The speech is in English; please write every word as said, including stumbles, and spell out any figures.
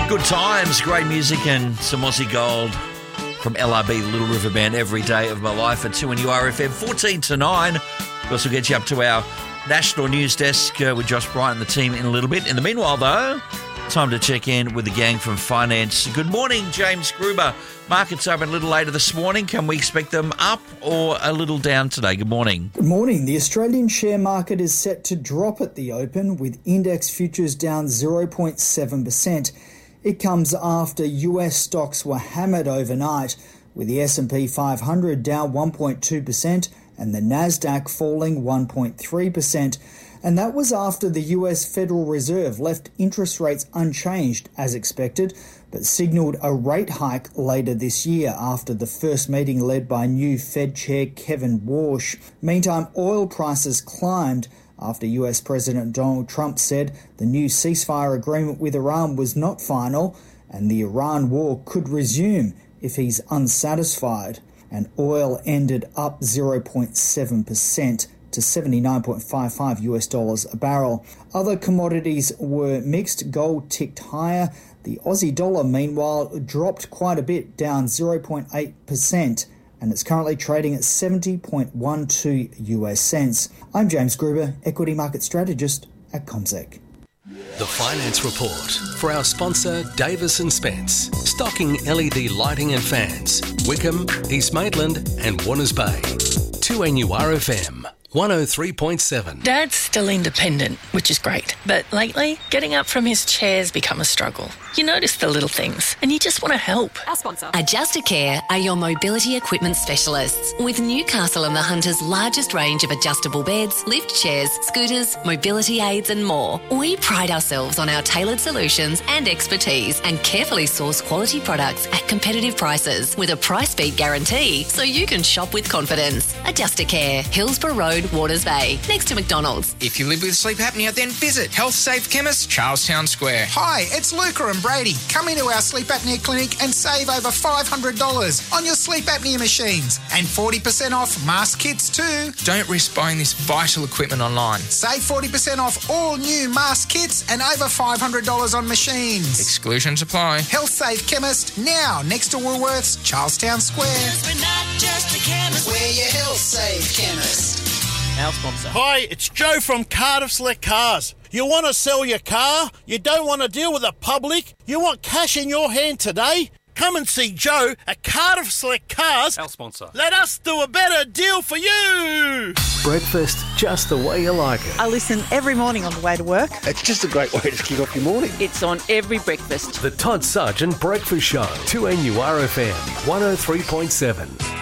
Good times, great music and some Aussie gold from L R B, Little River Band, Every Day of My Life at two N U R F M, fourteen to nine. Of course, we'll get you up to our national news desk uh, with Josh Bryant and the team in a little bit. In the meanwhile, though, time to check in with the gang from finance. Good morning, James Gruber. Markets open a little later this morning. Can we expect them up or a little down today? Good morning. Good morning. The Australian share market is set to drop at the open, with index futures down zero point seven percent. It comes after U S stocks were hammered overnight, with the S and P five hundred down one point two percent and the Nasdaq falling one point three percent. And that was after the U S Federal Reserve left interest rates unchanged as expected, but signalled a rate hike later this year after the first meeting led by new Fed Chair Kevin Warsh. Meantime, oil prices climbed after U S President Donald Trump said the new ceasefire agreement with Iran was not final and the Iran war could resume if he's unsatisfied. And oil ended up zero point seven percent to seventy-nine point five five US dollars a barrel. Other commodities were mixed. Gold ticked higher. The Aussie dollar, meanwhile, dropped quite a bit, down zero point eight percent, and it's currently trading at seventy point one two US cents. I'm James Gruber, equity market strategist at CommSec. The Finance Report for our sponsor Davis and Spence, stocking L E D lighting and fans, Wickham, East Maitland and Warners Bay. two N U R F M one oh three point seven. Dad's still independent, which is great, but lately, getting up from his chair's become a struggle. You notice the little things, and you just want to help. Our sponsor. Adjustacare are your mobility equipment specialists, with Newcastle and the Hunter's largest range of adjustable beds, lift chairs, scooters, mobility aids and more. We pride ourselves on our tailored solutions and expertise and carefully source quality products at competitive prices with a price beat guarantee so you can shop with confidence. Adjustacare, Hillsborough Road, Waters Bay, next to McDonald's. If you live with sleep apnea, then visit Health Safe Chemist, Charlestown Square. Hi, it's Luca and Brady. Come into our sleep apnea clinic and save over five hundred dollars on your sleep apnea machines and forty percent off mask kits too. Don't risk buying this vital equipment online. Save forty percent off all new mask kits and over five hundred dollars on machines. Exclusions apply. Health Safe Chemist, now next to Woolworths, Charlestown Square. We're not just a chemist, we're your Health Safe Chemist. Our sponsor. Hi, it's Joe from Cardiff Select Cars. You want to sell your car? You don't want to deal with the public? You want cash in your hand today? Come and see Joe at Cardiff Select Cars. Our sponsor. Let us do a better deal for you. Breakfast just the way you like it. I listen every morning on the way to work. It's just a great way to kick off your morning. It's on every breakfast. The Todd Sargent Breakfast Show, two N U R F M one oh three point seven.